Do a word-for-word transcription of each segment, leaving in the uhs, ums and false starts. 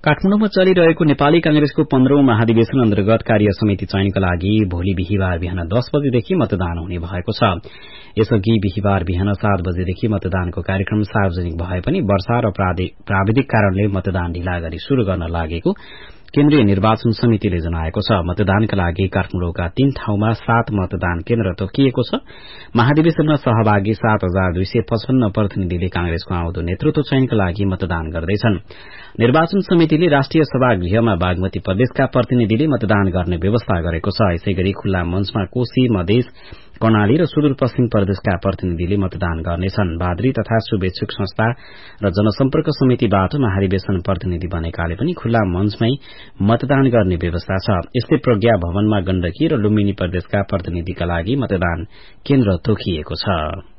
काठमाडौँमा चलिरहेको नेपाली कांग्रेसको पन्ध्रौं महाधिवेशन अन्तर्गत कार्य समिति चयनका लागि भोलि बिहिबार बिहान दस बजेदेखि मतदान हुने भएको छ। यसअघि बिहिबार बिहान सात बजेदेखि मतदानको कार्यक्रम सार्वजनिक भए पनि वर्षा र प्राविधिक कारणले मतदान ढिला गरी शुरू गर्न लागेको केन्द्रीय निर्वाचन समितिले जनाएको छ। मतदानका लागि काठमाडौँका तीन ठाउँमा सात मतदान केन्द्र तोकिएको छ। महाधिवेशनमा सहभागी सात हजार दुई सय पचपन्न प्रतिनिधिले कांग्रेसको आउँदो नेतृत्व चयनका लागि मतदान गर्दैछन्। निर्वाचन समितिले राष्ट्रिय सभागृहमा बागमती प्रदेशका प्रतिनिधिले मतदान गर्ने व्यवस्था गरेको छ। यसैगरी खुल्ला मञ्चमा कोशी, मधेस, कर्णाली र सुदूरपश्चिम प्रदेशका प्रतिनिधिले मतदान गर्नेछन्। बाद्री तथा शुभेच्छुक संस्था र जनसम्पर्क समितिबाट महाधिवेशन प्रतिनिधि बनेकाले पनि खुल्ला मञ्चमै मतदान गर्ने व्यवस्था छ। यस्तै प्रज्ञा भवनमा गण्डकी र लुम्बिनी प्रदेशका प्रतिनिधिका लागि मतदान केन्द्र तोकिएको छ।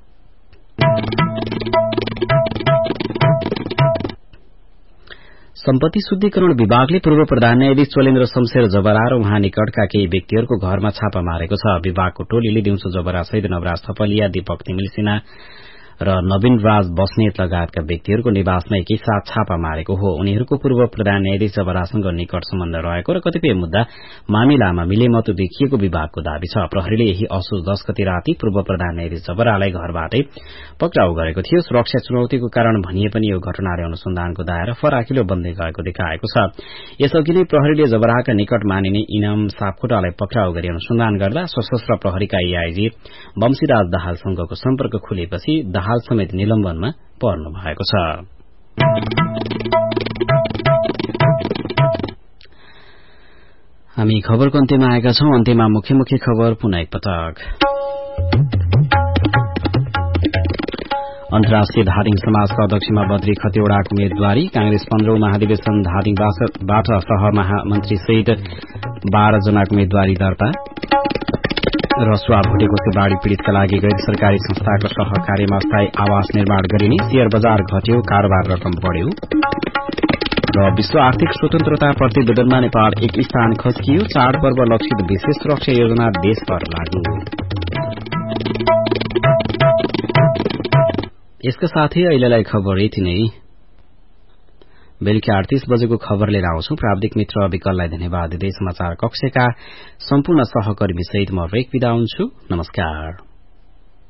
सम्पत्ति शुद्धिकरण विभागले पूर्व प्रधान न्यायाधीश चोलेन्द्र शमशेर जबरा र उहाँ निकटका केही व्यक्तिहरूको घरमा छापा मारेको छ। विभागको टोलीले दिउँसो जबरा सहित नवराज थपलिया, दीपक तिमिल सिन्हा र नवीन राज बस्नेत लगायतका व्यक्तिहरूको निवासमा एकैसाथ छापा मारेको हो। उनीहरूको पूर्व प्रधान न्यायाधीश जबरासँग निकट सम्बन्ध रहेको र कतिपय मुद्दा मामिलामा मिलेमतो देखिएको विभागको दावी छ। प्रहरीले यही असोज दस गते राति पूर्व प्रधान न्यायाधीश जबरालाई घरबाटै पक्राउ गरेको थियो। सुरक्षा चुनौतीको कारण भनिए पनि यो घटनाले अनुसन्धानको दायरा फराकिलो बन्दै गएको देखाएको छ। यसअघि नै प्रहरीले जबराका निकट मानिने इनाम सापकोटालाई पक्राउ गरी अनुसन्धान गर्दा सशस्त्र प्रहरीका एआईजी वंशीराज दाहालसँगको सम्पर्क खुलेपछि दाहाल समेत निलम्बनमा पर्नु भएको छ। हामी खबरको अन्त्यमा आएका छौं। अन्त्यमा मुख्य मुख्य खबर पुनः एकपटक। अन्तर्राष्ट्रिय धादिङ समाजका अध्यक्षमा बद्री खतिवड़ाको उम्मेद्वारी। कांग्रेस पन्ध्रौं महाधिवेशन धादिङबाट सहमहामन्त्री सहित बाह्र जनाको उम्मेद्वारी दर्ता। रसुवा भुटेको बाढ़ी पीड़ितका लागि गैर सरकारी संस्थाको सहकार्यमा स्थायी आवास निर्माण गरिने। शेयर बजार घट्यो, कारोबार रकम बढ़्यो। र विश्व आर्थिक स्वतन्त्रता प्रतिवेदनमा नेपाल एक स्थान खस्कियो। चाडपर्व लक्षित विशेष सुरक्षा योजना देशभर लागू। यसका साथै अहिलेलाई खबर यति नै। बेलुकी अडतीस बजेको खबर लिएर आउँछु। प्राविधिक मित्र विकललाई धन्यवाद दिँदै समाचार कक्षका सम्पूर्ण सहकर्मी सहित म रेक बिदा हुन्छु। नमस्कार।